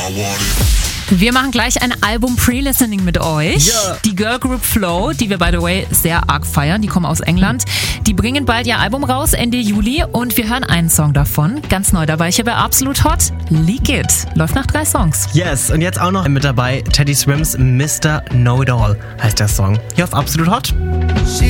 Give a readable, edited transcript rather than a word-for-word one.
Wir machen gleich ein Album-Pre-Listening mit euch. Ja. Die Girl Group Flow, die wir by the way sehr arg feiern, die kommen aus England. Die bringen bald ihr Album raus, Ende Juli, und wir hören einen Song davon. Ganz neu dabei hier bei Absolut Hot. Leak It. Läuft nach 3 Songs. Yes, und jetzt auch noch mit dabei Teddy Swims Mr. Know It All heißt der Song. Hier auf Absolut Hot.